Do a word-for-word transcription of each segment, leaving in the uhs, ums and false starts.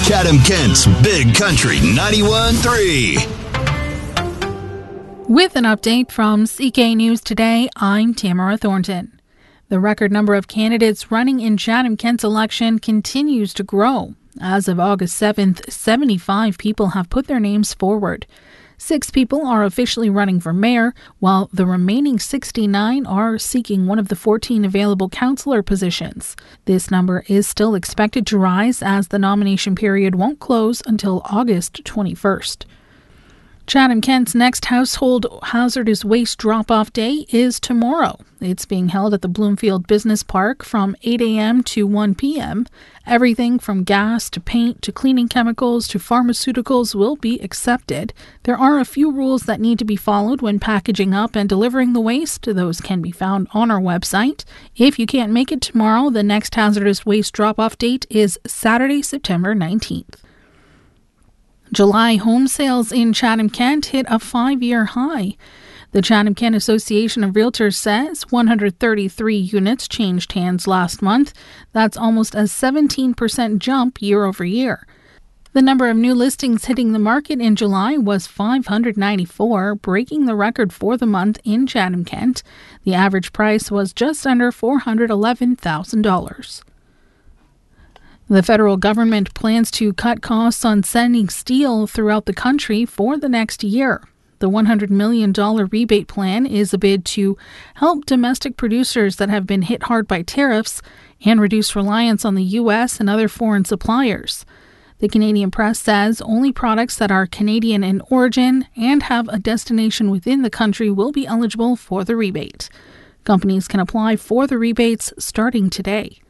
Chatham-Kent's Big Country ninety-one point three. With an update from C K News Today, I'm Tamara Thornton. The record number of candidates running in Chatham-Kent's election continues to grow. As of August seventh, seventy-five people have put their names forward. Six people are officially running for mayor, while the remaining sixty-nine are seeking one of the fourteen available councillor positions. This number is still expected to rise as the nomination period won't close until August twenty-first. Chatham-Kent's next household hazardous waste drop-off day is tomorrow. It's being held at the Bloomfield Business Park from eight a.m. to one p.m. Everything from gas to paint to cleaning chemicals to pharmaceuticals will be accepted. There are a few rules that need to be followed when packaging up and delivering the waste. Those can be found on our website. If you can't make it tomorrow, the next hazardous waste drop-off date is Saturday, September nineteenth. July home sales in Chatham-Kent hit a five-year high. The Chatham-Kent Association of Realtors says one hundred thirty-three units changed hands last month. That's almost a seventeen percent jump year over year. The number of new listings hitting the market in July was five hundred ninety-four, breaking the record for the month in Chatham-Kent. The average price was just under four hundred eleven thousand dollars. The federal government plans to cut costs on sending steel throughout the country for the next year. The one hundred million dollars rebate plan is a bid to help domestic producers that have been hit hard by tariffs and reduce reliance on the U S and other foreign suppliers. The Canadian Press says only products that are Canadian in origin and have a destination within the country will be eligible for the rebate. Companies can apply for the rebates starting today.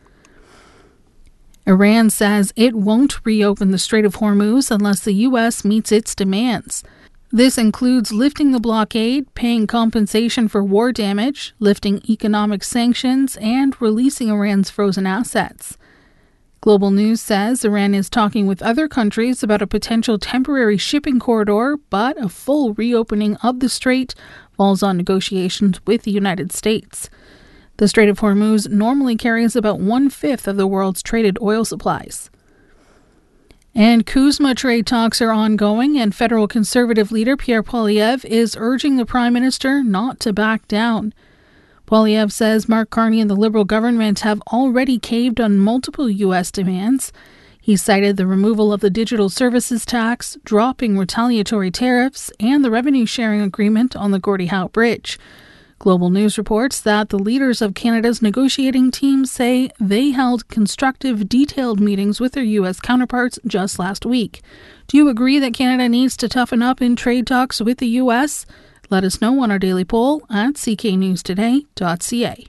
Iran says it won't reopen the Strait of Hormuz unless the U S meets its demands. This includes lifting the blockade, paying compensation for war damage, lifting economic sanctions, and releasing Iran's frozen assets. Global News says Iran is talking with other countries about a potential temporary shipping corridor, but a full reopening of the strait falls on negotiations with the United States. The Strait of Hormuz normally carries about one-fifth of the world's traded oil supplies. And CUSMA trade talks are ongoing, and federal conservative leader Pierre Poilievre is urging the Prime Minister not to back down. Poilievre says Mark Carney and the Liberal government have already caved on multiple U S demands. He cited the removal of the digital services tax, dropping retaliatory tariffs, and the revenue-sharing agreement on the Gordie Howe Bridge. Global News reports that the leaders of Canada's negotiating team say they held constructive, detailed meetings with their U S counterparts just last week. Do you agree that Canada needs to toughen up in trade talks with the U S? Let us know on our daily poll at c k news today dot c a.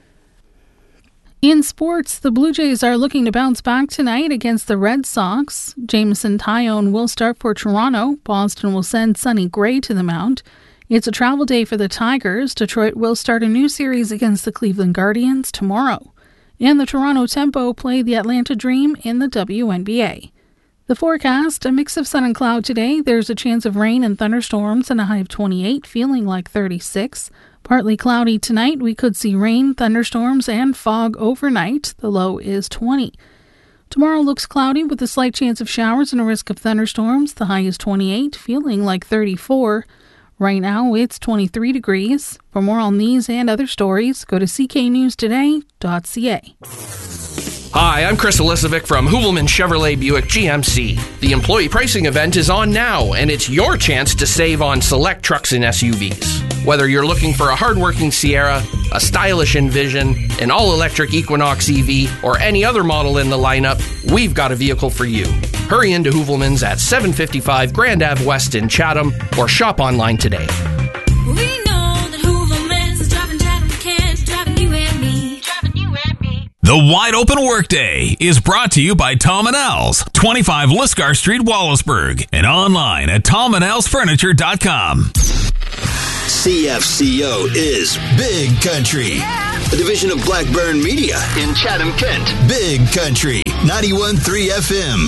In sports, the Blue Jays are looking to bounce back tonight against the Red Sox. Jameson Taillon will start for Toronto. Boston will send Sonny Gray to the mound. It's a travel day for the Tigers. Detroit will start a new series against the Cleveland Guardians tomorrow. And the Toronto Tempo play the Atlanta Dream in the W N B A. The forecast, a mix of sun and cloud today. There's a chance of rain and thunderstorms and a high of twenty-eight, feeling like thirty-six. Partly cloudy tonight. We could see rain, thunderstorms, and fog overnight. The low is twenty. Tomorrow looks cloudy with a slight chance of showers and a risk of thunderstorms. The high is twenty-eight, feeling like thirty-four. Right now, it's twenty-three degrees. For more on these and other stories, go to c k news today dot c a. Hi, I'm Chris Elisovic from Hoovelman Chevrolet Buick G M C. The employee pricing event is on now, and it's your chance to save on select trucks and S U Vs. Whether you're looking for a hardworking Sierra, a stylish Envision, an all-electric Equinox E V, or any other model in the lineup, we've got a vehicle for you. Hurry into Hoovelman's at seven fifty-five Grand Ave West in Chatham, or shop online today. We know that Hoovelman's is driving Chatham-Kent, driving you and me, driving you and me. The Wide Open Workday is brought to you by Tom and Al's, twenty-five Lisgar Street, Wallaceburg, and online at tom and als furniture dot com. C F C O is Big Country, a division of Blackburn Media in Chatham-Kent. Big Country, ninety-one point three F M.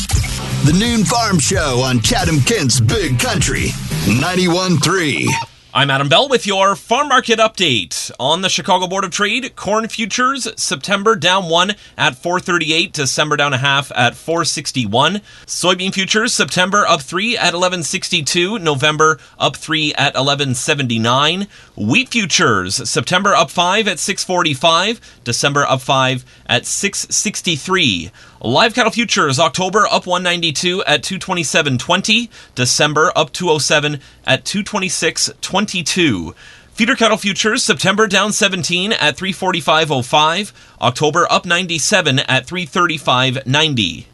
The Noon Farm Show on Chatham-Kent's Big Country, ninety-one point three. I'm Adam Bell with your farm market update. On the Chicago Board of Trade, corn futures, September down one at four thirty-eight, December down a half at four sixty-one. Soybean futures, September up three at eleven sixty-two, November up three at eleven seventy-nine. Wheat futures, September up five at six forty-five, December up five at six sixty-three. Live cattle futures, October up one ninety-two at two twenty-seven twenty, December up two oh seven at two twenty-six twenty-two. Feeder cattle futures, September down seventeen at three forty-five oh five, October up ninety-seven at three thirty-five ninety.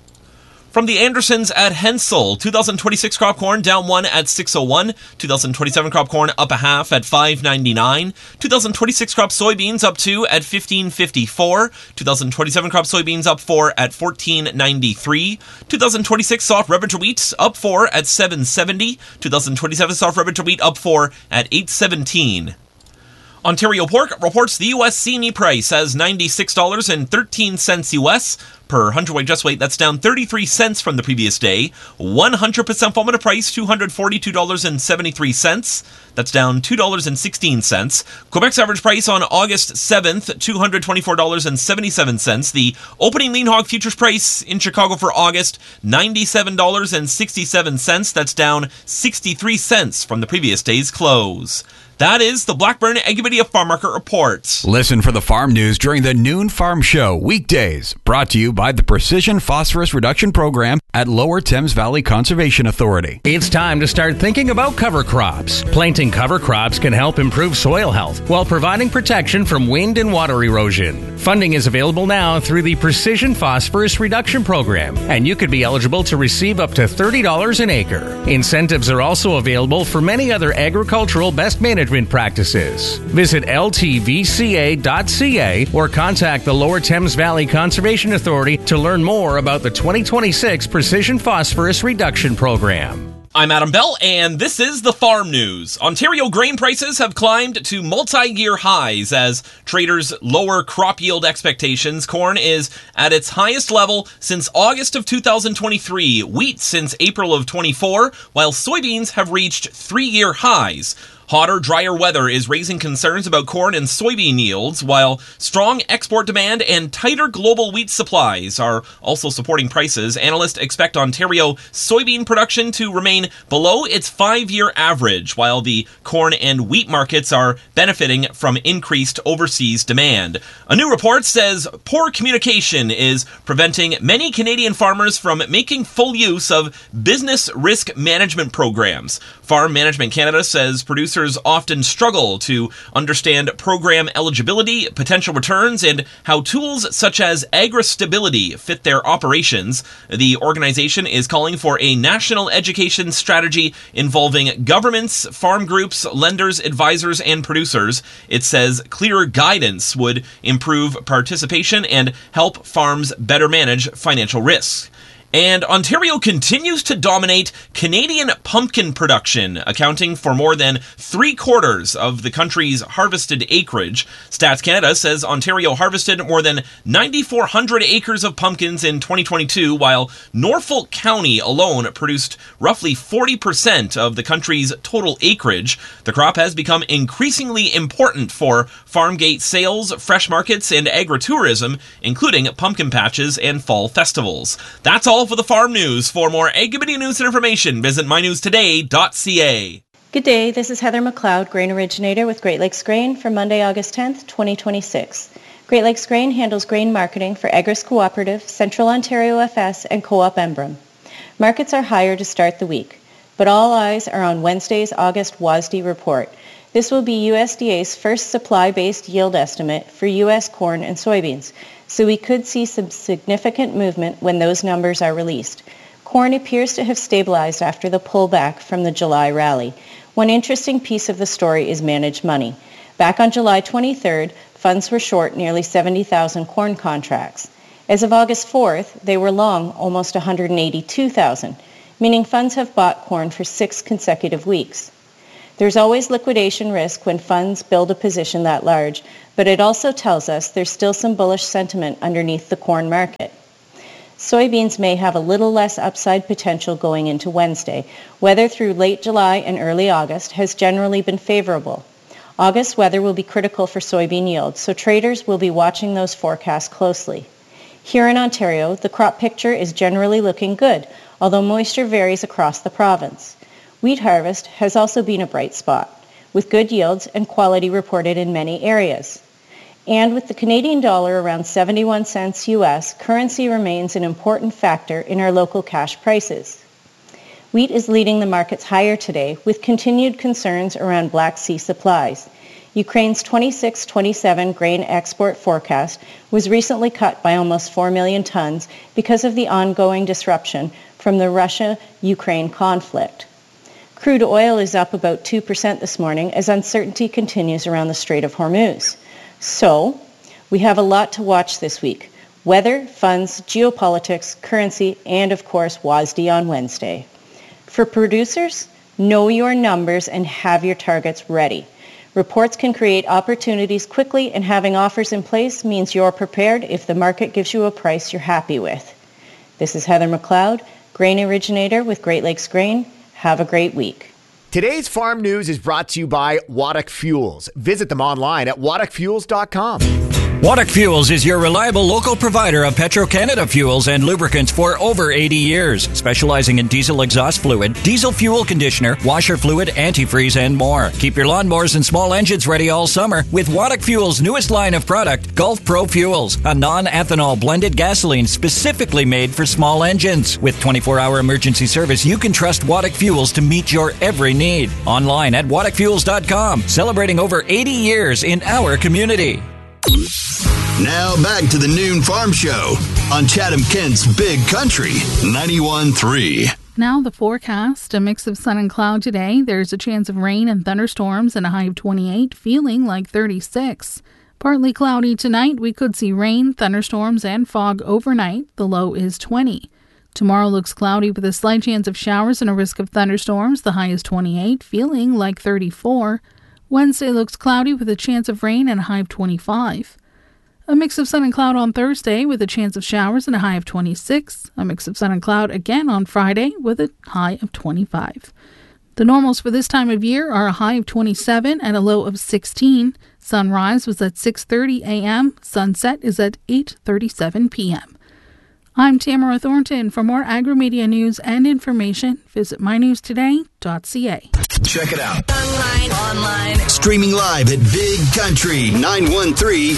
From the Andersons at Hensel, two thousand twenty-six crop corn down one at six oh one, two thousand twenty-seven crop corn up a half at five ninety-nine, two thousand twenty-six crop soybeans up two at fifteen fifty-four, two thousand twenty-seven crop soybeans up four at fourteen ninety-three, two thousand twenty-six soft red winter wheat up four at seven seventy, two thousand twenty-seven soft red winter wheat up four at eight seventeen. Ontario Pork reports the U S C meat price as ninety-six dollars and thirteen cents U S per hundredweight just weight. That's down thirty-three cents from the previous day. one hundred percent formative price, two hundred forty-two dollars and seventy-three cents. That's down two dollars and sixteen cents. Quebec's average price on August seventh, two hundred twenty-four dollars and seventy-seven cents. The opening lean hog futures price in Chicago for August, ninety-seven dollars and sixty-seven cents. That's down sixty-three cents from the previous day's close. That is the Blackburn Agrimedia Farm Market Report. Listen for the farm news during the Noon Farm Show, weekdays. Brought to you by the Precision Phosphorus Reduction Program at Lower Thames Valley Conservation Authority. It's time to start thinking about cover crops. Planting cover crops can help improve soil health while providing protection from wind and water erosion. Funding is available now through the Precision Phosphorus Reduction Program, and you could be eligible to receive up to thirty dollars an acre. Incentives are also available for many other agricultural best management practices. Visit L T V C A dot C A or contact the Lower Thames Valley Conservation Authority to learn more about the twenty twenty-six Precision Phosphorus Reduction Program. I'm Adam Bell, and this is the Farm News. Ontario grain prices have climbed to multi-year highs as traders lower crop yield expectations. Corn is at its highest level since August of two thousand twenty-three, wheat since April of twenty-four, while soybeans have reached three-year highs. Hotter, drier weather is raising concerns about corn and soybean yields, while strong export demand and tighter global wheat supplies are also supporting prices. Analysts expect Ontario soybean production to remain below its five-year average, while the corn and wheat markets are benefiting from increased overseas demand. A new report says poor communication is preventing many Canadian farmers from making full use of business risk management programs. Farm Management Canada says producers often struggle to understand program eligibility, potential returns, and how tools such as AgriStability fit their operations. The organization is calling for a national education strategy involving governments, farm groups, lenders, advisors, and producers. It says clearer guidance would improve participation and help farms better manage financial risks. And Ontario continues to dominate Canadian pumpkin production, accounting for more than three quarters of the country's harvested acreage. Stats Canada says Ontario harvested more than nine thousand four hundred acres of pumpkins in twenty twenty-two, while Norfolk County alone produced roughly forty percent of the country's total acreage. The crop has become increasingly important for farm gate sales, fresh markets, and agritourism, including pumpkin patches and fall festivals. That's all for the Farm News. For more Agrimedia news and information, visit my news today dot c a. Good day, this is Heather McLeod, grain originator with Great Lakes Grain for Monday, August tenth, twenty twenty-six. Great Lakes Grain handles grain marketing for Agris Cooperative, Central Ontario F S, and Co-op Embrun. Markets are higher to start the week, but all eyes are on Wednesday's August W A S D report. This will be U S D A's first supply-based yield estimate for U S corn and soybeans, so we could see some significant movement when those numbers are released. Corn appears to have stabilized after the pullback from the July rally. One interesting piece of the story is managed money. Back on July twenty-third, funds were short nearly seventy thousand corn contracts. As of August fourth, they were long almost one hundred eighty-two thousand, meaning funds have bought corn for six consecutive weeks. There's always liquidation risk when funds build a position that large, but it also tells us there's still some bullish sentiment underneath the corn market. Soybeans may have a little less upside potential going into Wednesday. Weather through late July and early August has generally been favorable. August weather will be critical for soybean yields, so traders will be watching those forecasts closely. Here in Ontario, the crop picture is generally looking good, although moisture varies across the province. Wheat harvest has also been a bright spot, with good yields and quality reported in many areas. And with the Canadian dollar around seventy-one cents U S, currency remains an important factor in our local cash prices. Wheat is leading the markets higher today, with continued concerns around Black Sea supplies. Ukraine's twenty-six twenty-seven grain export forecast was recently cut by almost four million tons because of the ongoing disruption from the Russia-Ukraine conflict. Crude oil is up about two percent this morning as uncertainty continues around the Strait of Hormuz. So, we have a lot to watch this week. Weather, funds, geopolitics, currency, and of course W A S D on Wednesday. For producers, know your numbers and have your targets ready. Reports can create opportunities quickly, and having offers in place means you're prepared if the market gives you a price you're happy with. This is Heather McLeod, grain originator with Great Lakes Grain. Have a great week. Today's farm news is brought to you by Waddock Fuels. Visit them online at waddock fuels dot com. Waddock Fuels is your reliable local provider of Petro-Canada fuels and lubricants for over eighty years, specializing in diesel exhaust fluid, diesel fuel conditioner, washer fluid, antifreeze, and more. Keep your lawnmowers and small engines ready all summer with Waddock Fuels' newest line of product, Gulf Pro Fuels, a non-ethanol blended gasoline specifically made for small engines. With twenty-four hour emergency service, you can trust Waddock Fuels to meet your every need. Online at waddock fuels dot com, celebrating over eighty years in our community. Now back to the Noon Farm Show on Chatham-Kent's Big Country ninety-one point three. Now the forecast, a mix of sun and cloud today. There's a chance of rain and thunderstorms and a high of twenty-eight, feeling like thirty-six. Partly cloudy tonight. We could see rain, thunderstorms, and fog overnight. The low is twenty. Tomorrow looks cloudy with a slight chance of showers and a risk of thunderstorms. The high is twenty-eight, feeling like thirty-four. Wednesday looks cloudy with a chance of rain and a high of twenty-five. A mix of sun and cloud on Thursday with a chance of showers and a high of twenty-six. A mix of sun and cloud again on Friday with a high of twenty-five. The normals for this time of year are a high of twenty-seven and a low of sixteen. Sunrise was at six thirty a.m. Sunset is at eight thirty-seven p.m. I'm Tamara Thornton. For more agri-media news and information, visit my news today dot c a. Check it out. Online, online. Streaming live at Big Country nine one three